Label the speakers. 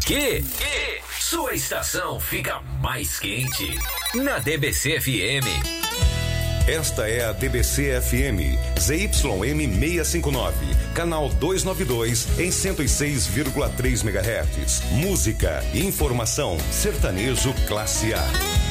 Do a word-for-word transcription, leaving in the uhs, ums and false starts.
Speaker 1: quê? E sua estação fica mais quente na D B C F M.
Speaker 2: Esta é a D B C F M, Z Y M seiscentos e cinquenta e nove, canal duzentos e noventa e dois, em cento e seis vírgula três megahertz. Música, informação, sertanejo classe A.